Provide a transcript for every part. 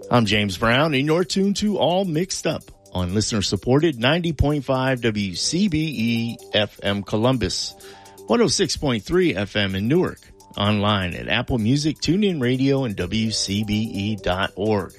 I'm James Brown, and you're tuned to All Mixed Up on listener-supported 90.5 WCBE FM Columbus, 106.3 FM in Newark, online at Apple Music, TuneIn Radio, and WCBE.org.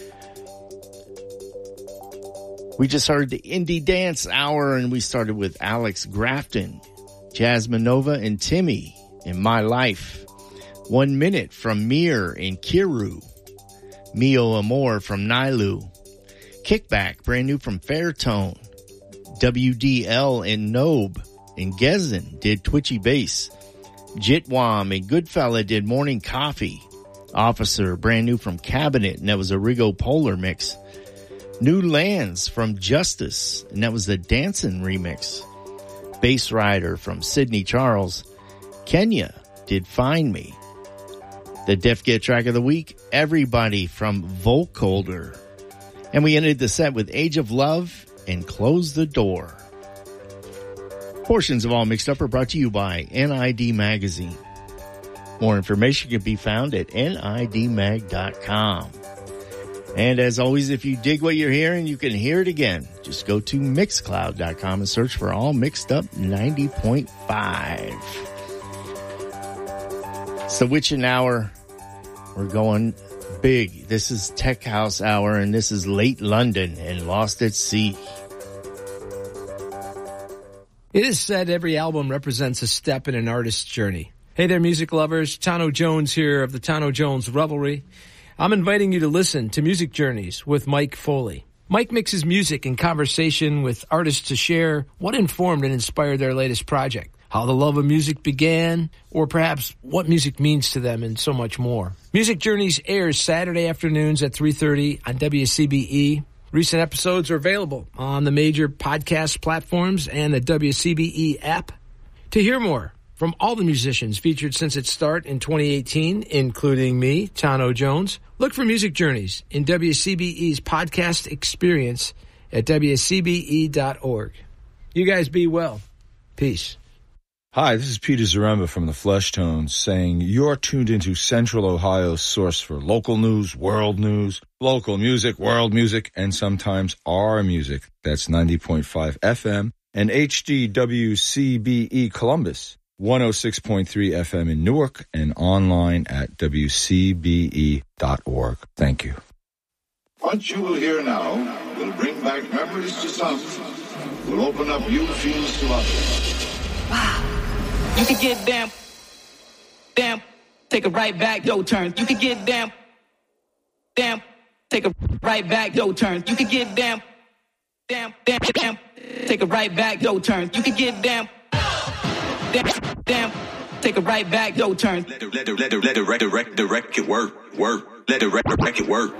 We just heard the Indie Dance Hour, and we started with Alex Grafton, Jasmine Nova, and Timmy in My Life. 1 Minute from Mir and Kiru. Mio Amor from Nailu. Kickback, brand new from Fairtone. WDL and Nobe and Gezin did Twitchy Bass. Jitwam and Goodfella did Morning Coffee. Officer, brand new from Cabinet, and that was a Rigo Polar mix. New Lands from Justice, and that was the Dancin' remix. Bass Rider from Sydney Charles. Kenya did Find Me. The Def Get Track of the Week, Everybody from Volkholder. And we ended the set with Age of Love and Close the Door. Portions of All Mixed Up are brought to you by NID Magazine. More information can be found at nidmag.com. And as always, if you dig what you're hearing, you can hear it again. Just go to Mixcloud.com and search for All Mixed Up 90.5. It's the Witching Hour. We're going big. This is Tech House Hour, and this is Late London and Lost at Sea. It is said every album represents a step in an artist's journey. Hey there, music lovers. Tano Jones here of the Tano Jones Revelry. I'm inviting you to listen to Music Journeys with Mike Foley. Mike mixes music and conversation with artists to share what informed and inspired their latest project, how the love of music began, or perhaps what music means to them, and so much more. Music Journeys airs Saturday afternoons at 3:30 on WCBE. Recent episodes are available on the major podcast platforms and the WCBE app. To hear more from all the musicians featured since its start in 2018, including me, Tano Jones, look for Music Journeys in WCBE's podcast experience at WCBE.org. You guys be well. Peace. Hi, this is Peter Zaremba from the Fleshtones saying you're tuned into Central Ohio's source for local news, world news, local music, world music, and sometimes our music. That's 90.5 FM and HDWCBE Columbus, 106.3 FM in Newark, and online at WCBE.org. Thank you. What you will hear now will bring back memories to some, will open up new fields to others. Wow. You could get damn, take a right back, no turn. You could get damn, take a right back, no turn. You could get damn, take a right back, no turn. You could get damn, take a right back, no turn. Let the record work. Let the record work.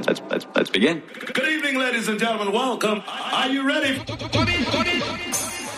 Let's begin. Good evening, ladies and gentlemen. Welcome. Are you ready?